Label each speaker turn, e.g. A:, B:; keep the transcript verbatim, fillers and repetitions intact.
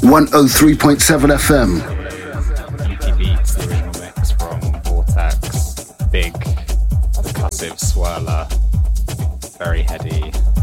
A: one oh three point seven F M.
B: Beauty Beats, the original mix from Vortex. Big, percussive swirler. Very heady.